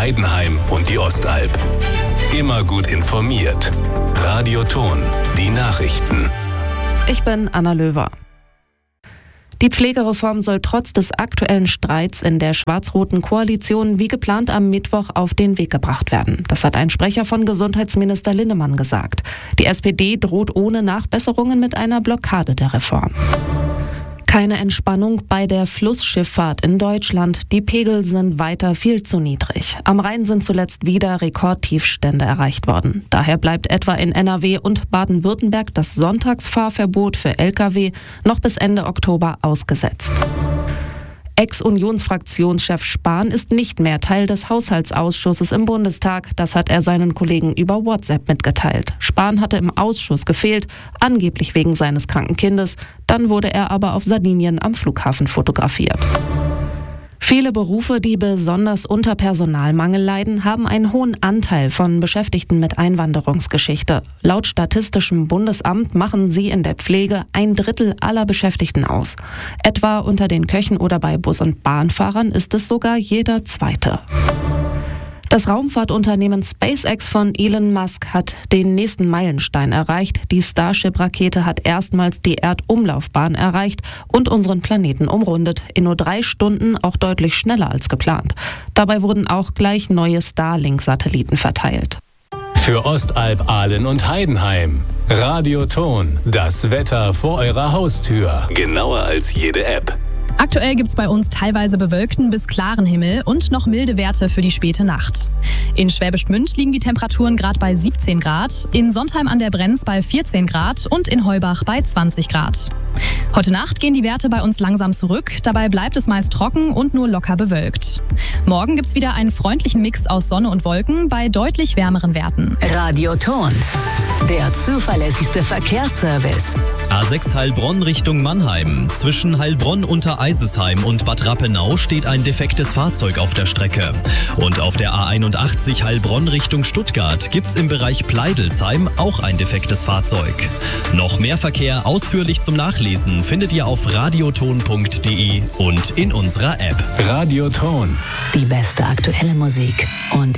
Heidenheim und die Ostalb. Immer gut informiert. Radioton, die Nachrichten. Ich bin Anna Löwer. Die Pflegereform soll trotz des aktuellen Streits in der schwarz-roten Koalition wie geplant am Mittwoch auf den Weg gebracht werden. Das hat ein Sprecher von Gesundheitsminister Linnemann gesagt. Die SPD droht ohne Nachbesserungen mit einer Blockade der Reform. Keine Entspannung bei der Flussschifffahrt in Deutschland. Die Pegel sind weiter viel zu niedrig. Am Rhein sind zuletzt wieder Rekordtiefstände erreicht worden. Daher bleibt etwa in NRW und Baden-Württemberg das Sonntagsfahrverbot für Lkw noch bis Ende Oktober ausgesetzt. Ex-Unionsfraktionschef Spahn ist nicht mehr Teil des Haushaltsausschusses im Bundestag. Das hat er seinen Kollegen über WhatsApp mitgeteilt. Spahn hatte im Ausschuss gefehlt, angeblich wegen seines kranken Kindes. Dann wurde er aber auf Sardinien am Flughafen fotografiert. Viele Berufe, die besonders unter Personalmangel leiden, haben einen hohen Anteil von Beschäftigten mit Einwanderungsgeschichte. Laut Statistischem Bundesamt machen sie in der Pflege 1/3 aller Beschäftigten aus. Etwa unter den Köchen oder bei Bus- und Bahnfahrern ist es sogar jeder Zweite. Das Raumfahrtunternehmen SpaceX von Elon Musk hat den nächsten Meilenstein erreicht. Die Starship-Rakete hat erstmals die Erdumlaufbahn erreicht und unseren Planeten umrundet. In nur 3 Stunden, auch deutlich schneller als geplant. Dabei wurden auch gleich neue Starlink-Satelliten verteilt. Für Ostalb, Ahlen und Heidenheim. Radioton, das Wetter vor eurer Haustür. Genauer als jede App. Aktuell gibt's bei uns teilweise bewölkten bis klaren Himmel und noch milde Werte für die späte Nacht. In Schwäbisch Gmünd liegen die Temperaturen gerade bei 17 Grad, in Sontheim an der Brenz bei 14 Grad und in Heubach bei 20 Grad. Heute Nacht gehen die Werte bei uns langsam zurück, dabei bleibt es meist trocken und nur locker bewölkt. Morgen gibt's wieder einen freundlichen Mix aus Sonne und Wolken bei deutlich wärmeren Werten. Radioton, der zuverlässigste Verkehrsservice. A6 Heilbronn Richtung Mannheim. Zwischen Heilbronn unter Eisesheim und Bad Rappenau steht ein defektes Fahrzeug auf der Strecke. Und auf der A81 Heilbronn Richtung Stuttgart gibt's im Bereich Pleidelsheim auch ein defektes Fahrzeug. Noch mehr Verkehr ausführlich zum Nachlesen findet ihr auf radioton.de und in unserer App. Radioton. Die beste aktuelle Musik und